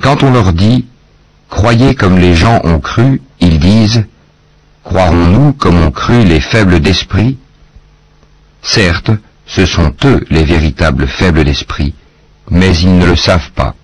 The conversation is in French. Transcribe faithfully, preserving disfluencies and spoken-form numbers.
quand on leur dit « Croyez comme les gens ont cru », ils disent « Croirons-nous comme ont cru les faibles d'esprit ?» Certes, ce sont eux les véritables faibles d'esprit, mais ils ne le savent pas.